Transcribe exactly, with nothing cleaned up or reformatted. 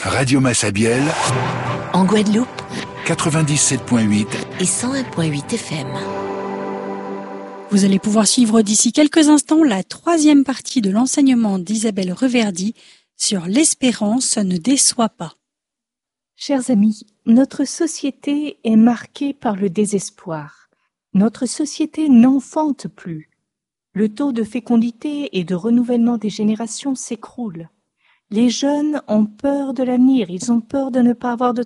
Radio Massabielle, en Guadeloupe, quatre-vingt-dix-sept virgule huit et cent un virgule huit F M. Vous allez pouvoir suivre d'ici quelques instants la troisième partie de l'enseignement d'Isabelle Reverdy sur l'espérance ne déçoit pas. Chers amis, notre société est marquée par le désespoir. Notre société n'enfante plus. Le taux de fécondité et de renouvellement des générations s'écroule. Les jeunes ont peur de l'avenir, ils ont peur de ne pas avoir de